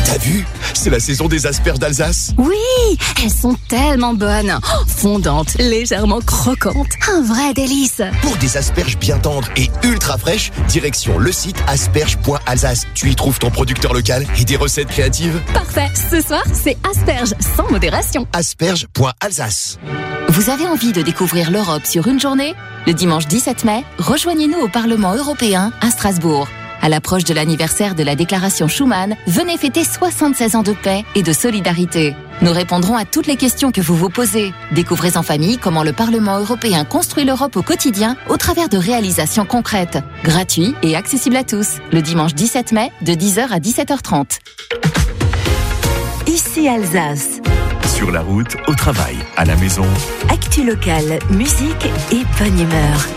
T'as vu? C'est la saison des asperges d'Alsace. Oui, elles sont tellement bonnes. Fondantes, légèrement croquantes. Un vrai délice. Pour des asperges bien tendres et ultra fraîches, direction le site asperges.alsace. Tu y trouves ton producteur local et des recettes créatives. Parfait. Ce soir, c'est asperges sans modération. Asperges.alsace. Vous avez envie de découvrir l'Europe sur une journée? Le dimanche 17 mai, rejoignez-nous au Parlement européen à Strasbourg. À l'approche de l'anniversaire de la déclaration Schuman, venez fêter 76 ans de paix et de solidarité. Nous répondrons à toutes les questions que vous vous posez. Découvrez en famille comment le Parlement européen construit l'Europe au quotidien au travers de réalisations concrètes. Gratuit et accessible à tous. Le dimanche 17 mai, de 10h à 17h30. Ici Alsace. Sur la route, au travail, à la maison. Actu locale, musique et bonne humeur.